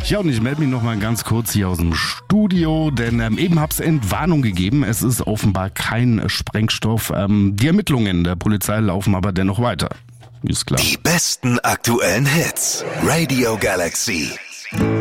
Ja, und ich melde mich noch mal ganz kurz hier aus dem Studio, denn eben hab's Entwarnung gegeben. Es ist offenbar kein Sprengstoff. Die Ermittlungen der Polizei laufen aber dennoch weiter. Ist klar. Die besten aktuellen Hits. Radio Galaxy.